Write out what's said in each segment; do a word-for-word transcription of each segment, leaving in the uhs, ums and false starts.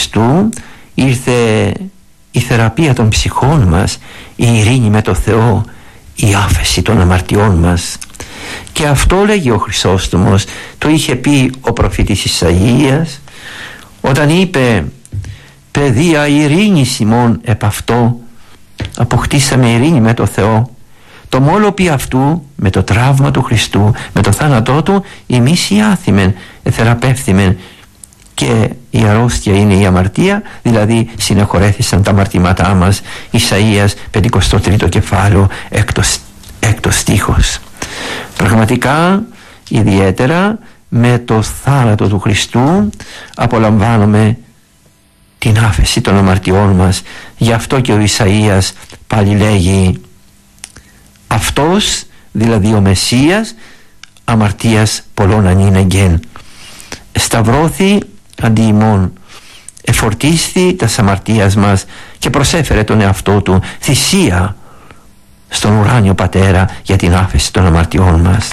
Χριστού ήρθε η θεραπεία των ψυχών μας, η ειρήνη με το Θεό, η άφεση των αμαρτιών μας. Και αυτό λέγει ο Χρυσόστομος, το είχε πει ο προφήτης Ισαΐας όταν είπε «Παιδεία ειρήνης ημών επ' αυτό», αποκτήσαμε ειρήνη με το Θεό. Το μόλοπι αυτού, με το τραύμα του Χριστού, με το θάνατό του, εμείς ιάθημεν, εθεραπεύθημεν, και η αρρώστια είναι η αμαρτία, δηλαδή συνεχωρέθησαν τα αμαρτήματά μας. Ισαΐας πενηκοστό τρίτο κεφάλαιο, έκτος, έκτος στίχος. Πραγματικά, ιδιαίτερα με το θάνατο του Χριστού απολαμβάνουμε την άφεση των αμαρτιών μας. Γι' αυτό και ο Ισαΐας πάλι λέγει «Αυτός, δηλαδή ο Μεσσίας, αμαρτίας πολλών ανήνεγγεν, σταυρώθη αντί ημών, εφορτίσθη τας αμαρτίας μας και προσέφερε τον εαυτό του θυσία στον ουράνιο Πατέρα για την άφεση των αμαρτιών μας».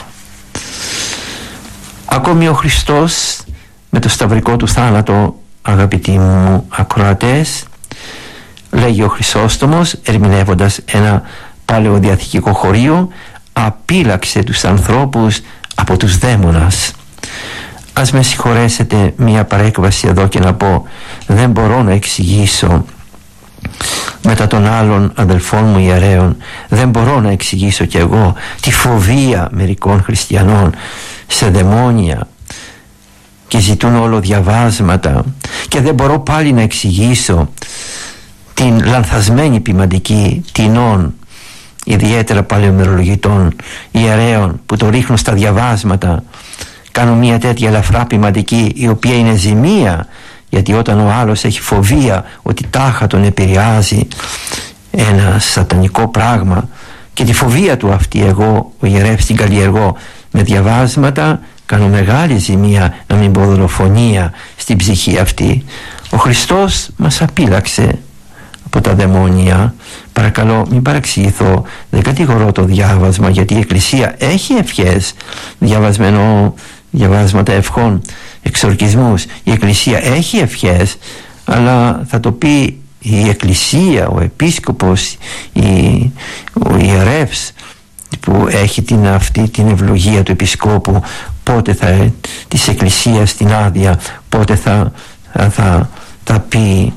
Ακόμη ο Χριστός με το σταυρικό του θάνατο, αγαπητοί μου ακροατές, λέγει ο Χρυσόστομος ερμηνεύοντας ένα παλαιοδιαθηκικό χωρίο, απείλαξε τους ανθρώπους από τους δαίμονας. Ας με συγχωρέσετε μια παρέκβαση εδώ και να πω, δεν μπορώ να εξηγήσω μετά των άλλων αδελφών μου ιερέων, δεν μπορώ να εξηγήσω κι εγώ τη φοβία μερικών χριστιανών σε δαιμόνια και ζητούν όλο διαβάσματα, και δεν μπορώ πάλι να εξηγήσω την λανθασμένη ποιμαντική τεινών, ιδιαίτερα παλαιομερολογητών ιερέων, που το ρίχνουν στα διαβάσματα. Κάνω μια τέτοια ελαφρά ποιμαντική, η οποία είναι ζημία, γιατί όταν ο άλλος έχει φοβία ότι τάχα τον επηρεάζει ένα σατανικό πράγμα, και τη φοβία του αυτή εγώ, ο ιερεύς, την καλλιεργώ με διαβάσματα, κάνω μεγάλη ζημία, να μην πω δολοφονία, στην ψυχή αυτή. Ο Χριστός μας απείλαξε από τα δαιμόνια. Παρακαλώ μην παραξηγηθώ, δεν κατηγορώ το διάβασμα, γιατί η Εκκλησία έχει ευχές, διαβασμένο, διαβάσματα ευχών, εξορκισμούς. Η Εκκλησία έχει ευχές, αλλά θα το πει η Εκκλησία, ο Επίσκοπος, η, ο ιερεύς που έχει την, αυτή την ευλογία του Επισκόπου, πότε θα, της Εκκλησίας την άδεια, πότε θα, θα, θα, θα πει,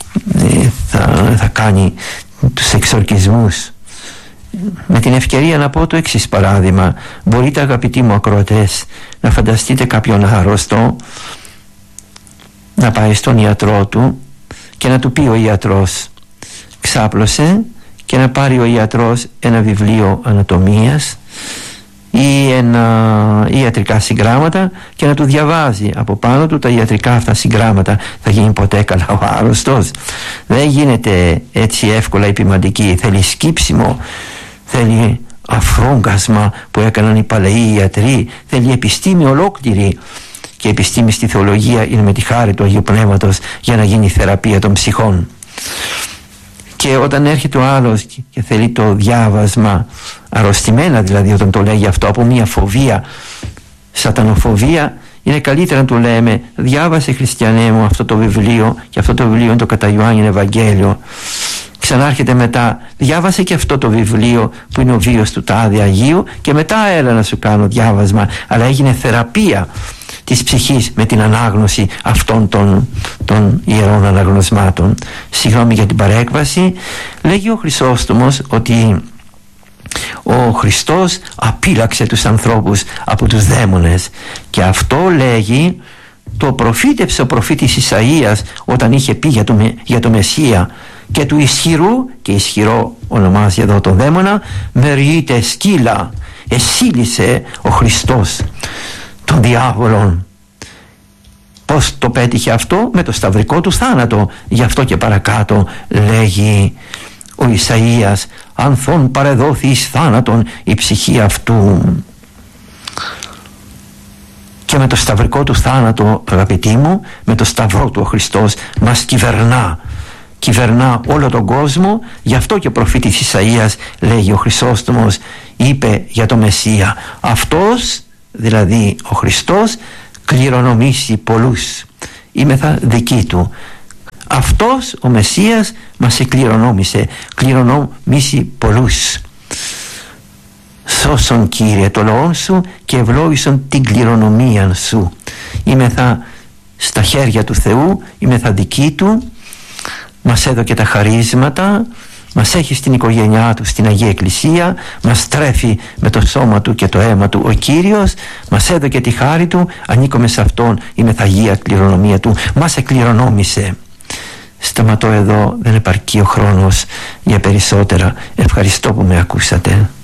θα, θα κάνει τους εξορκισμούς. Με την ευκαιρία να πω το εξής παράδειγμα. Μπορείτε, αγαπητοί μου ακροατές, να φανταστείτε κάποιον άρρωστο να πάει στον ιατρό του και να του πει ο ιατρός ξάπλωσε, και να πάρει ο ιατρός ένα βιβλίο ανατομίας ή ένα ιατρικά συγγράμματα και να του διαβάζει από πάνω του τα ιατρικά αυτά συγγράμματα. Θα γίνει ποτέ καλά ο άρρωστος? Δεν γίνεται έτσι εύκολα η ποιμαντική. Θέλει σκύψιμο, θέλει αφρόγκασμα που έκαναν οι παλαιοί ιατροί, θέλει επιστήμη ολόκληρη, και επιστήμη στη θεολογία είναι με τη χάρη του Αγίου Πνεύματος για να γίνει η θεραπεία των ψυχών. Και όταν έρχεται ο άλλος και θέλει το διάβασμα, αρρωστημένα δηλαδή, όταν το λέγει αυτό από μια φοβία, σατανοφοβία, είναι καλύτερα να του λέμε διάβασε, χριστιανέ μου, αυτό το βιβλίο, και αυτό το βιβλίο είναι το κατά Ιωάννην Ευαγγέλιο. Ξανάρχεται μετά, διάβασε και αυτό το βιβλίο που είναι ο βίος του τάδε Αγίου, και μετά έλα να σου κάνω διάβασμα. Αλλά έγινε θεραπεία της ψυχής με την ανάγνωση αυτών των, των ιερών αναγνωσμάτων. Συγγνώμη για την παρέκβαση. Λέγει ο Χρυσόστομος ότι ο Χριστός απείλαξε τους ανθρώπους από τους δαίμονες, και αυτό λέγει το προφήτευσε ο προφήτης Ισαΐας όταν είχε πει για το, για το Μεσσία, και του ισχυρού, και ισχυρό ονομάζει εδώ τον δαίμονα, μεριείται σκύλα, εσύλισε ο Χριστός των διάβολων. Πώς το πέτυχε αυτό? Με το σταυρικό του θάνατο. Γι' αυτό και παρακάτω λέγει ο Ισαΐας, ανθών παρεδόθη εις θάνατον η ψυχή αυτού. Και με το σταυρικό του θάνατο, αγαπητοί μου, με το σταυρό του ο Χριστός μας κυβερνά, κυβερνά όλο τον κόσμο. Γι' αυτό και ο προφήτης Ισαΐας, λέγει ο Χρυσόστομος, είπε για το Μεσσία, αυτός, δηλαδή ο Χριστός, κληρονομήσει πολλούς, είμεθα δικοί του. αυτός ο Μεσσίας μας εκληρονόμησε, κληρονόμησε πολλούς. Σώσον, Κύριε, το λαό σου και ευλόγησον την κληρονομία σου. Είμεθα στα χέρια του Θεού, είμεθα δική του, μας έδωκε τα χαρίσματα, μας έχει στην οικογένειά του, στην Αγία Εκκλησία, μας τρέφει με το σώμα του και το αίμα του ο Κύριος, μας έδωκε τη χάρη του, ανήκουμε σε Αυτόν, είμεθα Αγία κληρονομία του, μας εκληρονόμησε. Σταματώ εδώ, δεν επαρκεί ο χρόνος για περισσότερα. Ευχαριστώ που με ακούσατε.